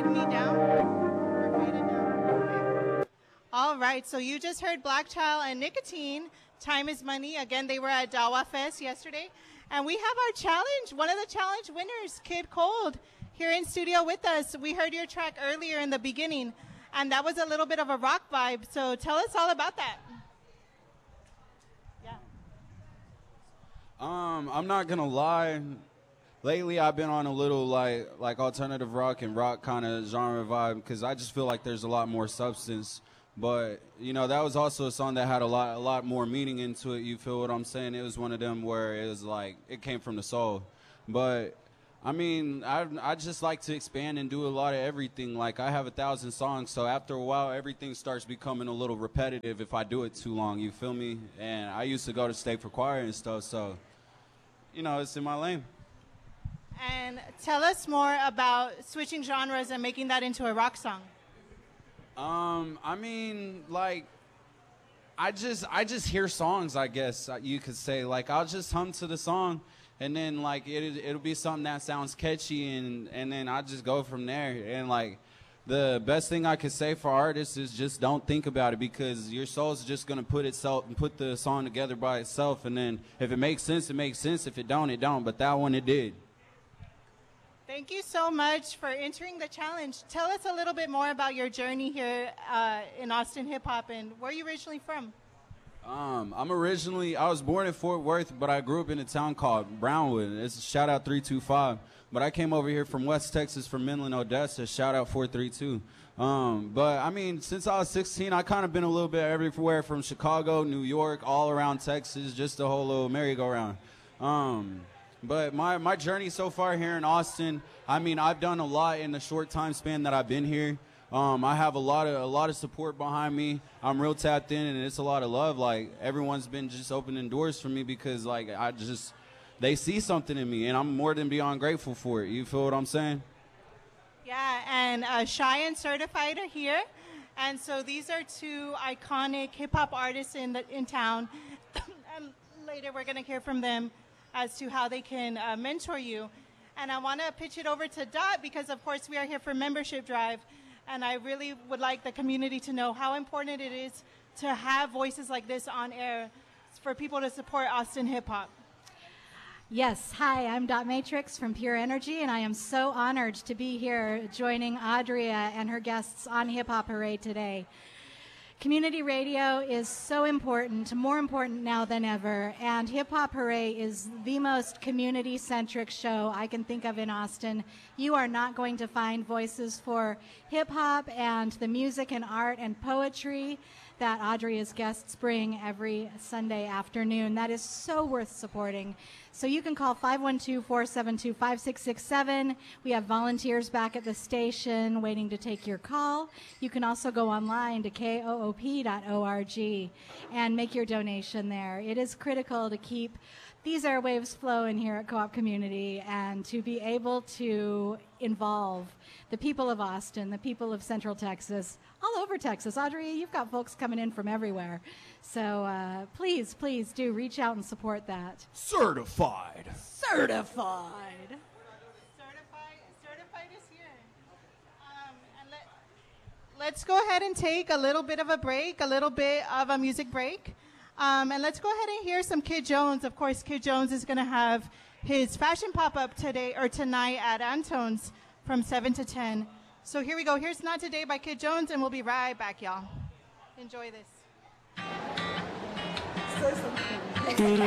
fade me down? Or fade it down? Okay. All right, so you just heard Black Child and Nicotine. Time is Money. Again, they were at Dawa Fest yesterday. And we have our challenge, one of the challenge winners, Kid Cold, here in studio with us. We heard your track earlier in the beginning, and that was a little bit of a rock vibe. So tell us all about that. Yeah. I'm not gonna lie. Lately, I've been on a little like alternative rock and rock kind of genre vibe because I just feel like there's a lot more substance. But you know, that was also a song that had a lot more meaning into it. You feel what I'm saying? It was one of them where it was like it came from the soul. But I mean, I just like to expand and do a lot of everything. Like I have 1,000 songs, so after a while, everything starts becoming a little repetitive if I do it too long. You feel me? And I used to go to state for choir and stuff, so you know, it's in my lane. And tell us more about switching genres and making that into a rock song. I mean, like, I just hear songs, I guess you could say. Like, I'll just hum to the song, and then, like, it'll be something that sounds catchy, and then I just go from there. And, like, the best thing I could say for artists is just don't think about it, because your soul's just going to put the song together by itself, and then if it makes sense, it makes sense. If it don't, it don't. But that one, it did. Thank you so much for entering the challenge. Tell us a little bit more about your journey here in Austin hip hop, and where are you originally from? I was born in Fort Worth, but I grew up in a town called Brownwood. It's shout out 325. But I came over here from West Texas, from Midland, Odessa. Shout out 432. But I mean, since I was 16, I kind of been a little bit everywhere, from Chicago, New York, all around Texas, just a whole little merry-go-round. But my journey so far here in Austin, I mean, I've done a lot in the short time span that I've been here. I have a lot of support behind me. I'm real tapped in, and it's a lot of love. Like, everyone's been just opening doors for me because, like, they see something in me, and I'm more than beyond grateful for it. You feel what I'm saying? Yeah, and Shy and Certified are here. And so these are two iconic hip-hop artists in town. And later we're going to hear from them as to how they can mentor you. And I want to pitch it over to Dot because, of course, we are here for Membership Drive. And I really would like the community to know how important it is to have voices like this on air for people to support Austin hip-hop. Yes, hi, I'm Dot Matrix from Pure Energy, and I am so honored to be here joining Adria and her guests on Hip Hop Hooray today. Community radio is so important, more important now than ever, and Hip Hop Hooray is the most community-centric show I can think of in Austin. You are not going to find voices for hip-hop and the music and art and poetry that Adria's guests bring every Sunday afternoon. That is so worth supporting. So you can call 512-472-5667. We have volunteers back at the station waiting to take your call. You can also go online to koop.org and make your donation there. It is critical to keep these airwaves flowing here at Co-op Community and to be able to involve the people of Austin, the people of Central Texas, all over Texas. Audrey, you've got folks coming in from everywhere. So please do reach out and support that. Certified. Certified is here. And let's go ahead and take a little bit of a break, a little bit of a music break. And let's go ahead and hear some Kid Jones. Of course, Kid Jones is going to have his fashion pop-up tonight at Antone's from 7 to 10. So here we go. Here's Not Today by Kid Jones, and we'll be right back, y'all. Enjoy this.